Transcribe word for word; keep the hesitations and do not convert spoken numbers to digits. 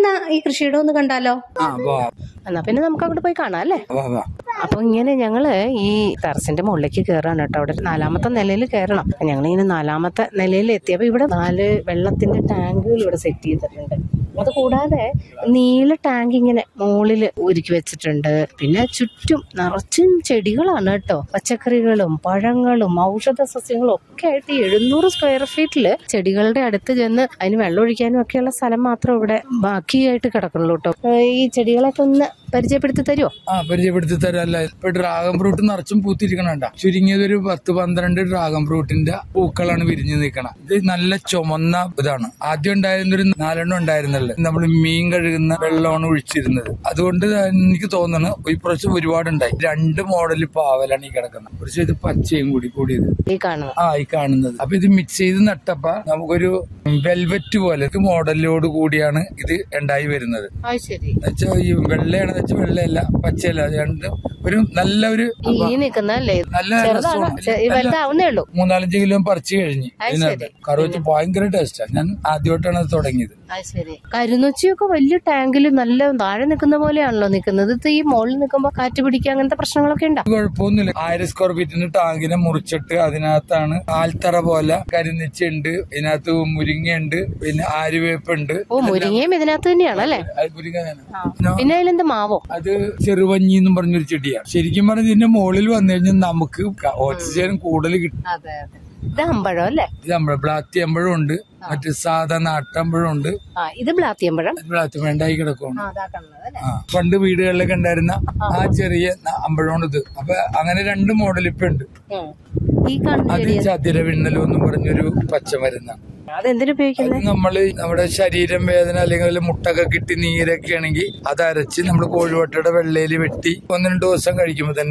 നമുക്കെന്നാ ഈ കൃഷിയിടം ഒന്ന് കണ്ടാലോ? എന്നാ പിന്നെ നമുക്ക് അങ്ങോട്ട് പോയി കാണാം അല്ലേ? അപ്പൊ ഇങ്ങനെ ഞങ്ങള് ഈ ടെറസിന്റെ മുകളിലേക്ക് കയറാണ് കേട്ടോ. അവിടെ നാലാമത്തെ നിലയിൽ കയറണം. ഞങ്ങളിങ്ങനെ നാലാമത്തെ നിലയിൽ എത്തിയപ്പോ ഇവിടെ നാല് വെള്ളത്തിന്റെ ടാങ്കുകൾ ഇവിടെ സെറ്റ് ചെയ്തിട്ടുണ്ട്. അത് കൂടാതെ നീല ടാങ്ക് ഇങ്ങനെ മുകളിൽ ഒരുക്കി വെച്ചിട്ടുണ്ട്. പിന്നെ ചുറ്റും നിറച്ചും ചെടികളാണ് കേട്ടോ. പച്ചക്കറികളും പഴങ്ങളും ഔഷധ സസ്യങ്ങളും ഒക്കെ ആയിട്ട് എഴുന്നൂറ് സ്ക്വയർ ഫീറ്റില് ചെടികളുടെ അടുത്ത് ചെന്ന് അതിന് വെള്ളം ഒഴിക്കാനും ഒക്കെയുള്ള സ്ഥലം മാത്രം ഇവിടെ ബാക്കിയായിട്ട് കിടക്കുള്ളൂ കേട്ടോ. ഈ ചെടികളൊക്കെ ഒന്ന് പരിചയപ്പെടുത്തി തരുമോ? ആ പരിചയപ്പെടുത്തി തരാല്ല. ഇപ്പൊ ഡ്രാഗൺ ഫ്രൂട്ട് നിറച്ചും പൂത്തിരിക്കണണ്ട. ചുരുങ്ങിയത് ഒരു പത്ത് പന്ത്രണ്ട് ഡ്രാഗൺ ഫ്രൂട്ടിന്റെ പൂക്കളാണ് വിരിഞ്ഞു നിൽക്കണം. ഇത് നല്ല ചുമന്ന ഇതാണ്. ആദ്യം ഉണ്ടായിരുന്ന ഒരു നാലെണ്ണം ഉണ്ടായിരുന്നല്ലോ. നമ്മൾ മീൻ കഴുകുന്ന വെള്ളമാണ് ഒഴിച്ചിരുന്നത്. അതുകൊണ്ട് എനിക്ക് തോന്നുന്നു ഈ പ്രാവശ്യം ഒരുപാടുണ്ടായി. രണ്ട് മോഡൽ പാവലാണ് ഈ കിടക്കുന്നത്. കുറച്ച് ഇത് പച്ചയും കൂടി കൂടിയത് ആ ഈ കാണുന്നത്. അപ്പൊ ഇത് മിക്സ് ചെയ്ത് നട്ടപ്പ നമുക്കൊരു വെൽവെറ്റ് പോലെ മോഡലിനോട് കൂടിയാണ് ഇത് ഉണ്ടായി വരുന്നത്. എന്നുവെച്ചാൽ ഈ വെള്ളയാണ് വെച്ചാൽ വെള്ളയല്ല പച്ചയല്ല, രണ്ട് ഒരു നല്ല ഒരു നല്ല രസമാണ്. മൂന്നാലഞ്ച് കിലോ പറിച്ചു കഴിഞ്ഞ് ഇതിനകത്ത് കറി വെച്ച് ഭയങ്കര ടേസ്റ്റാ. ഞാൻ ആദ്യമായിട്ടാണ് അത് തുടങ്ങിയത്. കരുനൊച്ചിയൊക്കെ വലിയ ടാങ്കിൽ നല്ല താഴെ നിൽക്കുന്ന പോലെയാണല്ലോ നിൽക്കുന്നത്. ഇത് ഈ മുകളിൽ നിൽക്കുമ്പോ കാറ്റ് പിടിക്കുക അങ്ങനത്തെ പ്രശ്നങ്ങളൊക്കെ ഉണ്ടോ? കുഴപ്പമൊന്നുമില്ല. ആയിരം സ്ക്വയർ ഫീറ്റിന്റെ ടാങ്കിനെ മുറിച്ചിട്ട് അതിനകത്താണ് ആൽത്തറ പോലെ കരിനിച്ചുണ്ട്, ഇതിനകത്ത് മുരിങ്ങയുണ്ട്, പിന്നെ ആര്യവേപ്പുണ്ട്. ഓ മുരിങ്ങയും ഇതിനകത്ത് തന്നെയാണല്ലേ? പിന്നെ അതിലെന്ത് മാവോ? അത് ചെറുവഞ്ഞി എന്നും പറഞ്ഞൊരു ചെടിയാണ്. ശരിക്കും പറഞ്ഞ ഇതിന്റെ മുകളിൽ വന്നു കഴിഞ്ഞാൽ നമുക്ക് ഓക്സിജൻ കൂടുതൽ കിട്ടും. ഇത് അമ്പഴം അല്ലേ? ഇത് അമ്പഴം, ബ്ലാത്തി അമ്പഴം ഉണ്ട്, മറ്റേ സാധാ നാട്ടമ്പഴം ഉണ്ട്. ഇത് ബ്ലാത്തിയമ്പഴം ബ്ലാത്തി വേണ്ടായി കിടക്കും. ആ പണ്ട് വീടുകളിലൊക്കെ ഉണ്ടായിരുന്ന ആ ചെറിയ അമ്പഴമാണ് ഇത്. അപ്പൊ അങ്ങനെ രണ്ട് മോഡൽ ഇപ്പൊ ഉണ്ട്. അത് ചതിര വിണ്ണലും എന്നും പറഞ്ഞൊരു പച്ചമരുന്നാണ്. അതെന്തിനുപയോഗിക്കുന്നത്? നമ്മള് നമ്മുടെ ശരീരം വേദന അല്ലെങ്കിൽ മുട്ടൊക്കെ കിട്ടി നീരൊക്കെ ആണെങ്കിൽ അത് അരച്ച് നമ്മൾ കോഴിവട്ടയുടെ വെള്ളയിൽ വെട്ടി ഒന്ന് രണ്ട് ദിവസം കഴിക്കുമ്പോ തന്നെ